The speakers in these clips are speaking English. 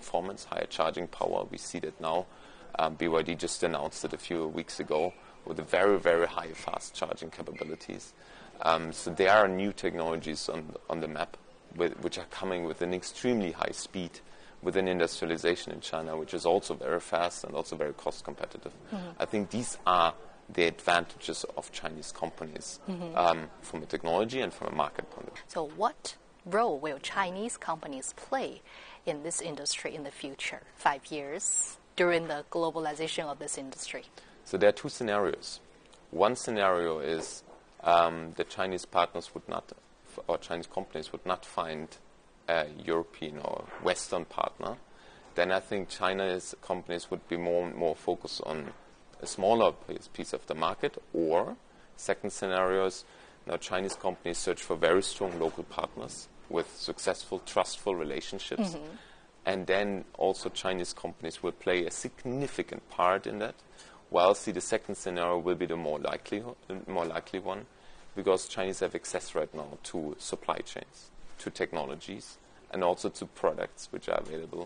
performance, higher charging power. We see that now. BYD just announced it a few weeks ago with the very, very high fast charging capabilities. So there are new technologies on the map which are coming with an extremely high speed within industrialization in China, which is also very fast and also very cost competitive. I think these are the advantages of Chinese companies from a technology and from a market point of view. So what role will Chinese companies play in this industry in the future, 5 years, during the globalization of this industry? So there are two scenarios. One scenario is that Chinese partners would not, or Chinese companies would not find a European or Western partner. Then I think China's companies would be more focused on a smaller piece of the market. Or second scenario is now Chinese companies search for very strong local partners with successful, trustful relationships. And then also Chinese companies will play a significant part in that. While the second scenario will be the more likely one, because Chinese have access right now to supply chains, to technologies, and also to products which are available.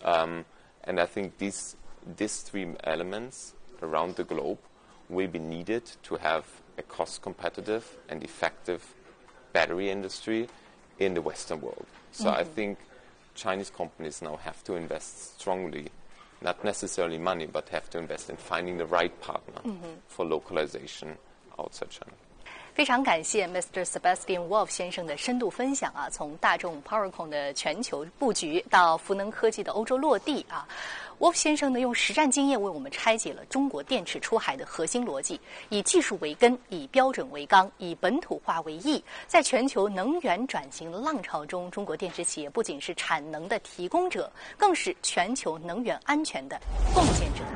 And I think these three elements around the globe will be needed to have a cost-competitive and effective battery industry in the Western world. So I think Chinese companies now have to invest strongly, not necessarily money, but have to invest in finding the right partner for localization outside China. 非常感谢 Mr. Sebastian Wolf 先生的深度分享啊，从大众 PowerCon 的全球布局到福能科技的欧洲落地啊。Wolf 先生呢，用实战经验为我们拆解了中国电池出海的核心逻辑，以技术为根，以标准为纲，以本土化为义。在全球能源转型浪潮中，中国电池企业不仅是产能的提供者，更是全球能源安全的贡献者。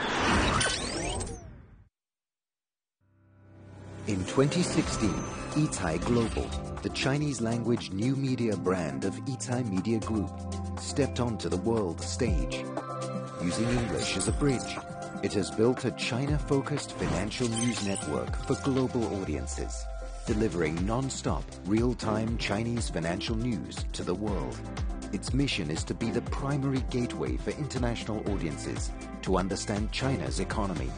In 2016, Yitai Global, the Chinese-language new media brand of Yitai Media Group, stepped onto the world stage. Using English as a bridge, it has built a China-focused financial news network for global audiences, delivering non-stop, real-time Chinese financial news to the world. Its mission is to be the primary gateway for international audiences to understand China's economy.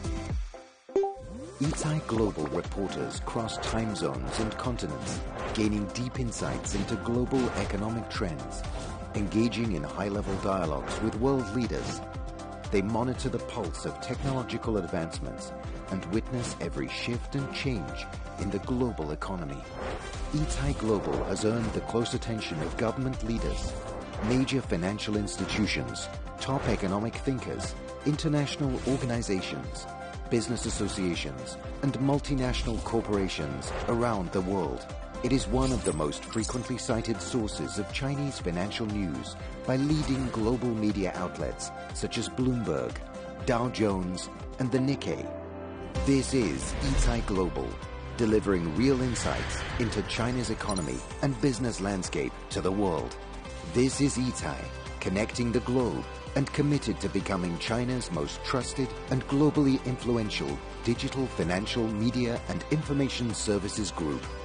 Yitai Global reporters cross time zones and continents, gaining deep insights into global economic trends, engaging in high-level dialogues with world leaders. They monitor the pulse of technological advancements and witness every shift and change in the global economy. Yitai Global has earned the close attention of government leaders, major financial institutions, top economic thinkers, international organizations, business associations, and multinational corporations around the world. It is one of the most frequently cited sources of Chinese financial news by leading global media outlets such as Bloomberg, Dow Jones, and the Nikkei. This is Yitai Global, delivering real insights into China's economy and business landscape to the world. This is Yitai, connecting the globe and committed to becoming China's most trusted and globally influential digital financial media and information services group.